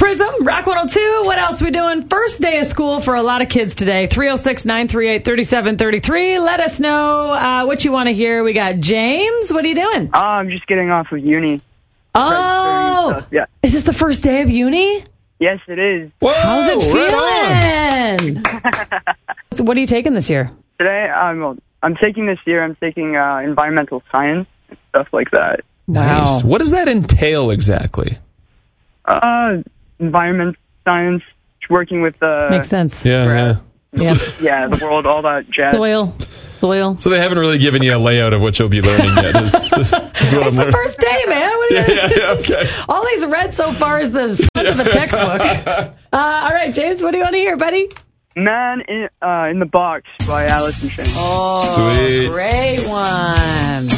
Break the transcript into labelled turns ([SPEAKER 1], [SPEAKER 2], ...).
[SPEAKER 1] tourism, Rock 102. What else are we doing? First day of school for a lot of kids today. 306-938-3733. Let us know what you want to hear. We got James. What are you doing?
[SPEAKER 2] I'm just getting off of uni.
[SPEAKER 1] Oh,
[SPEAKER 2] yeah.
[SPEAKER 1] Is this the first day of uni?
[SPEAKER 2] Yes, it is.
[SPEAKER 3] Whoa,
[SPEAKER 1] How's it
[SPEAKER 3] right
[SPEAKER 1] feeling? So what are you taking this year?
[SPEAKER 2] Today, I'm taking environmental science and stuff like that.
[SPEAKER 3] Nice. What does that entail exactly?
[SPEAKER 2] Environment science, working with
[SPEAKER 1] Makes sense.
[SPEAKER 3] Yeah.
[SPEAKER 2] the world, all that jazz.
[SPEAKER 1] Soil.
[SPEAKER 3] So they haven't really given you a layout of what you'll be learning yet. Is what
[SPEAKER 1] It's the first day, man. What is
[SPEAKER 3] okay.
[SPEAKER 1] All he's read so far is the front of a textbook. All right, James, what do you want to hear, buddy?
[SPEAKER 2] Man in the Box by Alice in Chains.
[SPEAKER 1] Oh,
[SPEAKER 3] Sweet.
[SPEAKER 1] great one.